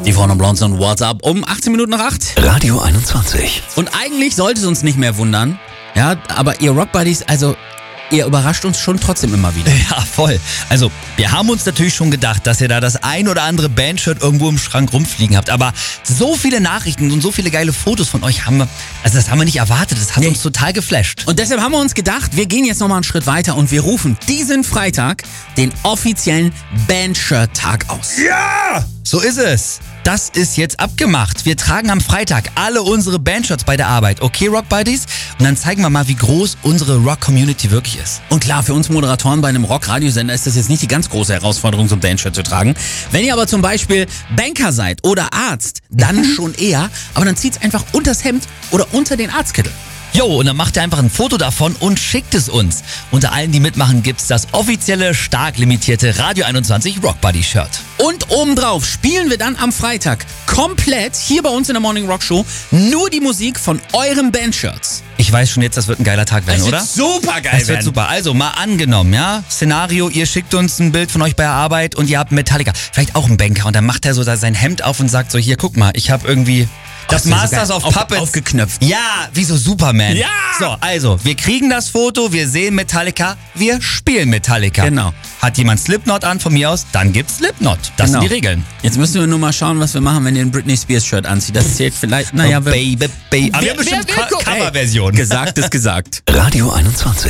Die Frauen und Blondes und WhatsApp um 18 Minuten nach 8. Radio 21. Und eigentlich sollte es uns nicht mehr wundern, ja, aber ihr Rock Buddies, also ihr überrascht uns schon trotzdem immer wieder. Ja, voll. Also, wir haben uns natürlich schon gedacht, dass ihr da das ein oder andere Bandshirt irgendwo im Schrank rumfliegen habt. Aber so viele Nachrichten und so viele geile Fotos von euch haben wir, also das haben wir nicht erwartet. Das hat uns total geflasht. Und deshalb haben wir uns gedacht, wir gehen jetzt nochmal einen Schritt weiter und wir rufen diesen Freitag den offiziellen Bandshirt-Tag aus. Ja! So ist es. Das ist jetzt abgemacht. Wir tragen am Freitag alle unsere Bandshirts bei der Arbeit. Okay, Rock Buddies? Und dann zeigen wir mal, wie groß unsere Rock-Community wirklich ist. Und klar, für uns Moderatoren bei einem Rock-Radiosender ist das jetzt nicht die ganz große Herausforderung, so ein Bandshirt zu tragen. Wenn ihr aber zum Beispiel Banker seid oder Arzt, dann schon eher. Aber dann zieht's einfach unters Hemd oder unter den Arztkittel. Jo, und dann macht ihr einfach ein Foto davon und schickt es uns. Unter allen, die mitmachen, gibt's das offizielle, stark limitierte Radio 21 Rock Buddy Shirt. Und obendrauf spielen wir dann am Freitag komplett hier bei uns in der Morning Rock Show nur die Musik von euren Bandshirts. Ich weiß schon jetzt, das wird ein geiler Tag werden, oder? Super geil. Das wird super. Also, mal angenommen, ja? Szenario, ihr schickt uns ein Bild von euch bei der Arbeit und ihr habt Metallica. Vielleicht auch einen Banker. Und dann macht er so sein Hemd auf und sagt so, hier, guck mal, ich habe irgendwie... Das Masters of Puppets aufgeknöpft. Ja, wie so Superman. Ja! So, also, wir kriegen das Foto, wir sehen Metallica, wir spielen Metallica. Genau. Hat jemand Slipknot an von mir aus, dann gibt's Slipknot. Das sind die Regeln. Jetzt müssen wir nur mal schauen, was wir machen, wenn ihr ein Britney Spears Shirt anzieht. Das zählt vielleicht, naja... Baby. Aber wir haben bestimmt Coverversion. Gesagt ist gesagt. Radio 21.